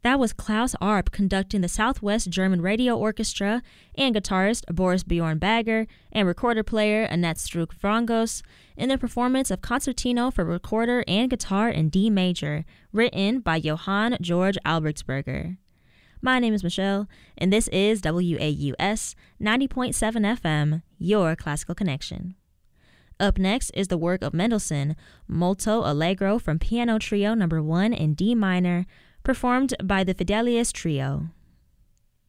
That was Klaus Arp conducting the Southwest German Radio Orchestra and guitarist Boris Bjorn Bagger and recorder player Annette Struck-Frangos in the performance of Concertino for recorder and guitar in D major, written by Johann Georg Albertsberger. My name is Michelle, and this is WAUS 90.7 FM, your classical connection. Up next is the work of Mendelssohn, Molto Allegro from Piano Trio No. 1 in D minor, performed by the Fidelis Trio.